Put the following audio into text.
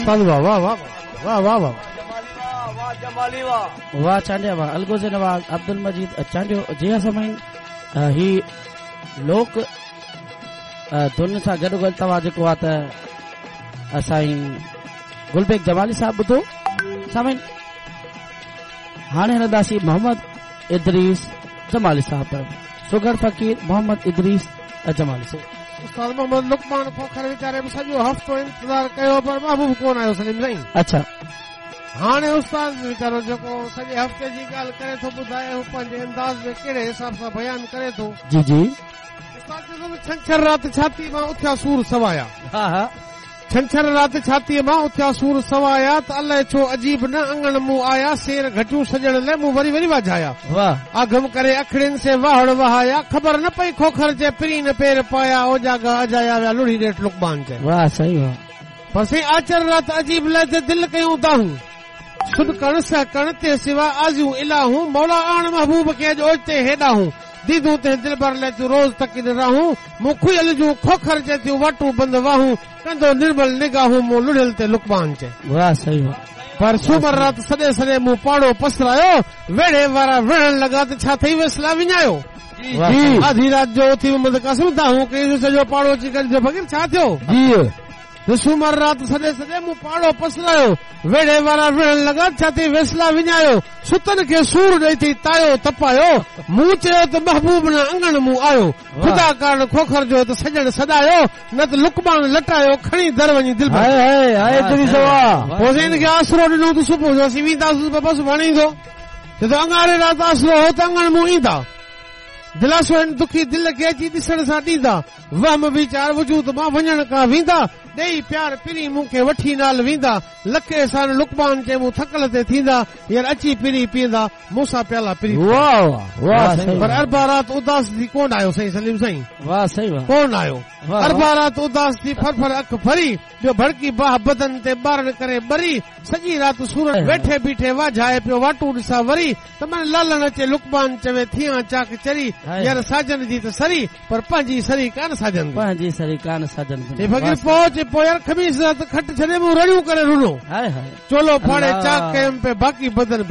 उस्ताद वाह वाह वाह वाह वाह वाह वाह चांडिया वाह अलगोज़े नवाज़ अब्दुल मजीद चांडियो जी साईं ही लोक धुन सां गॾु गॾु तव्हां जेको आहे त साईं गुलबेग जमाली साहब ॿुधो साईं हाणे हलंदासीं मोहम्मद इदरीस जमाली साहब तरफ़ सुगर फ़कीर मोहम्मद इदरीस जमाली साहब उस्ताद मोहम्मद लुकमान खोखर वीचारे सॼो हफ़्तो इंतज़ार कयो पर महबूब कोन आयो सलीम साईं अच्छा हाणे उस्ताद वीचारो जेको सॼे हफ़्ते जी ॻाल्हि करे थो ॿुधाए हू पंहिंजे अंदाज़ में कहिड़े हिसाब सां बयानु करे थो जी जी छंछर राति छाती मां उथिया सूर सवाया हा हा छंछर राति छातीअ मां उथिया सूर सवाया त अलाए छो अजीब न अंगण मूं आया शेर घटियूं सजण लाइ मूं वरी वरी वाजाया वाह आगम करे अखड़ियुनि से वाहड़ वहाया ख़बर न पई खोखर जे पिरी न पेर पाया ओजागा अजाया विया लुड़ी ॾेठ लुकमान चए वाह सही वाह बसि आचर राति अजीब लहते दिल कयूं दाहूं सुड कण स कण ते सिवा आज़ियूं इलाहूं मौला आण महबूब खे अॼु ओचिते हेॾाहूं दीदू ते दिल भर ले तूं रोज़ तकिन रहूं मूं खुयल जूं खोखर जे थियूं वटूं बंद वाहूं कंदो निर्मल निगाहूं मूं लुड़ियल ते लुकमान चए वाह सही वाह पर सूमर राति सॾे सॾे मूं पाड़ो पसरायो वेड़े वारा विढ़ण लॻा त छा थई वेसला विञायो आधी राति जो उथी मोहम्मद क़ासिम दाहूं कई सॼो पाड़ो अची करे फ़कीर छा थियो सूमर राति सॾे सॾे मूं पाड़ो पसरायो वेड़े वारा विढ़ण लॻा छा थी वेसला विञायो सुतनि खे सूर ॾेई थी तायो तपायो मूं चयो त महबूब न अंगण मूं आयो ख़ुदा कारण खोखर जो त सजण सॾायो न त लुकमान लटायो खणी दर वञी दिल पोइ खे आसरो ॾिनो त सुबुह जो असीं वेंदासीं बसि वणींदो छो त अंगारे राति आसरो हो त अंगण मूं ईंदा दिलासो दुखी दिल खे अची ॾिसण सां ॾींदा वहम वीचार वजूद मां वञण खां वेंदा ॾेई प्यार पिरी मूंखे वठी नाल वेंदा लखे साल लुकमान चए मूं थकल ते थींदा यार अची पिरी पींदा मूंसां प्याला पिरी पर अरबा राति उदास थी कोन आयो साईं सलीम साईं वाह सही वाह कोन आयो अरबा राति उदास थी फर अख भरी ॿियो भड़की बाह बदन ते ॿारण करे ॿरी सॼी राति सूरत वेठे बीठे वाझाए पियो वाटूं ॾिसां वरी त मन लालण अचे लुकमान चवे थियां चाक चरी यार साजन जी त सरी पर पंहिंजी सरी कान साजन फकीर पहुच पोइ यार खमीस राति खट छॾे मूं रड़ियूं करे रुनो चोलो फाड़े चाक कयमि पे बाक़ी बदन